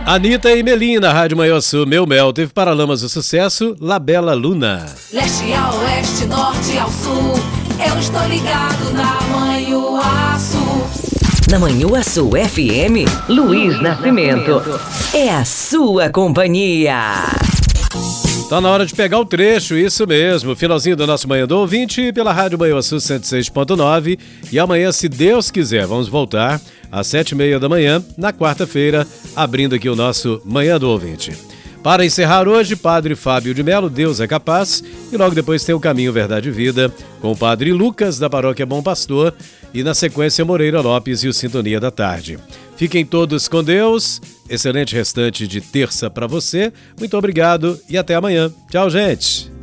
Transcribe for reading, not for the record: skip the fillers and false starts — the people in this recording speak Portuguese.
Anitta e Melim na Rádio Manhuaçu. Meu Mel teve Paralamas do Sucesso, La Bela Luna. Leste a oeste, norte ao sul, eu estou ligado na Manhuaçu. Na Manhuaçu FM, Luiz Nascimento. É a sua companhia. Tá na hora de pegar o trecho, isso mesmo. Finalzinho do nosso Manhã do Ouvinte pela Rádio Manhuaçu 106.9. E amanhã, se Deus quiser, vamos voltar às 7h30 da manhã, na quarta-feira, abrindo aqui o nosso Manhã do Ouvinte. Para encerrar hoje, Padre Fábio de Melo, Deus é Capaz, e logo depois tem o Caminho, Verdade e Vida, com o Padre Lucas, da Paróquia Bom Pastor, e na sequência Moreira Lopes e o Sintonia da Tarde. Fiquem todos com Deus, excelente restante de terça para você, muito obrigado e até amanhã. Tchau, gente!